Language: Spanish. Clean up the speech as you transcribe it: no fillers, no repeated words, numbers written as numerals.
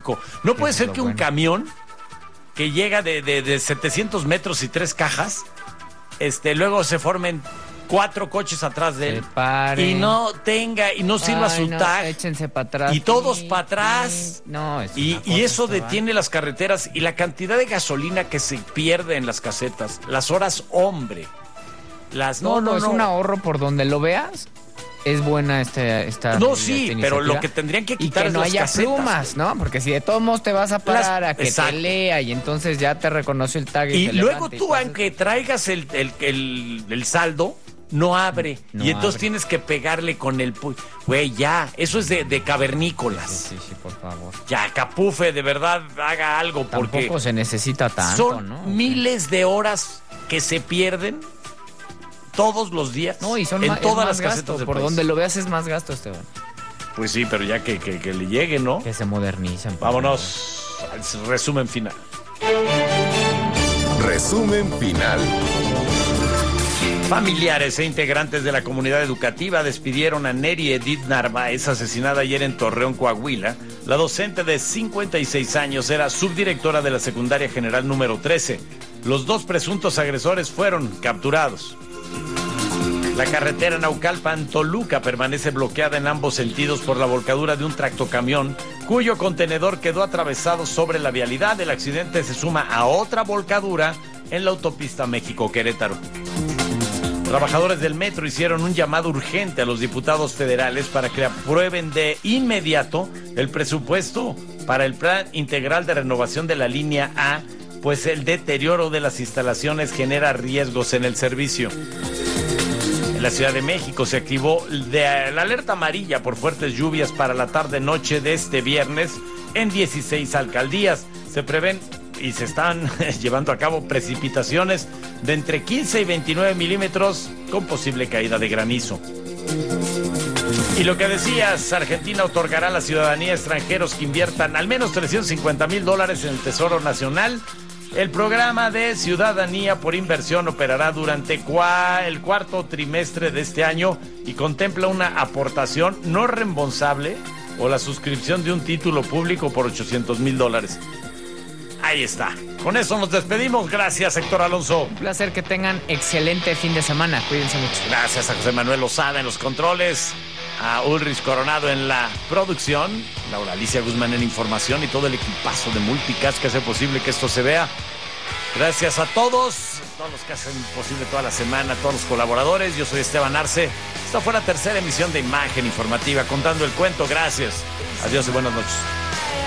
tráfico. No puede ser que un camión que llega de 700 metros y 3 cajas, luego se formen 4 coches atrás de él y no sirva su tag, échense para atrás y todos para atrás. No, y eso detiene las carreteras y la cantidad de gasolina que se pierde en las casetas, las horas hombre. Es un ahorro por donde lo veas. Es buena esta No, sí, pero lo que tendrían que quitar es no las haya casetas, plumas, ¿no? Porque si de todos modos te vas a parar a que exacto. te lea y entonces ya te reconoció el tag y te luego levanta, tú, aunque traigas el saldo, no abre. Y entonces abre. Tienes que pegarle con el... Güey, ya, eso es de cavernícolas. Sí, por favor. Ya, Capufe, de verdad, haga algo. Porque tampoco se necesita tanto, son ¿no? miles de horas que se pierden todos los días. No, y son en más, todas más las gasto. casetas. Por país. Donde lo veas es más gasto, Esteban. Pues sí, pero ya que le llegue, ¿no? Que se modernicen. Vámonos al resumen final. Resumen final. Familiares e integrantes de la comunidad educativa despidieron a Neri Edith Narváez, asesinada ayer en Torreón, Coahuila. La docente de 56 años era subdirectora de la secundaria general número 13. Los 2 presuntos agresores fueron capturados. La carretera Naucalpan-Toluca permanece bloqueada en ambos sentidos por la volcadura de un tractocamión, cuyo contenedor quedó atravesado sobre la vialidad. El accidente se suma a otra volcadura en la autopista México-Querétaro. Trabajadores del metro hicieron un llamado urgente a los diputados federales para que aprueben de inmediato el presupuesto para el Plan Integral de Renovación de la Línea A, pues el deterioro de las instalaciones genera riesgos en el servicio. En la Ciudad de México se activó la alerta amarilla por fuertes lluvias para la tarde-noche de este viernes en 16 alcaldías. Se prevén y se están llevando a cabo precipitaciones de entre 15 y 29 milímetros con posible caída de granizo. Y lo que decías, Argentina otorgará la ciudadanía a extranjeros que inviertan al menos $350,000 en el Tesoro Nacional. El programa de ciudadanía por inversión operará durante el cuarto trimestre de este año y contempla una aportación no reembolsable o la suscripción de un título público por $800,000. Ahí está. Con eso nos despedimos. Gracias, Héctor Alonso. Un placer, que tengan excelente fin de semana. Cuídense mucho. Gracias a José Manuel Lozada en los controles, a Ulrich Coronado en la producción, Laura Alicia Guzmán en información y todo el equipazo de Multicast que hace posible que esto se vea. Gracias a todos los que hacen posible toda la semana, a todos los colaboradores. Yo soy Esteban Arce. Esta fue la tercera emisión de Imagen Informativa, contando el cuento. Gracias. Adiós y buenas noches.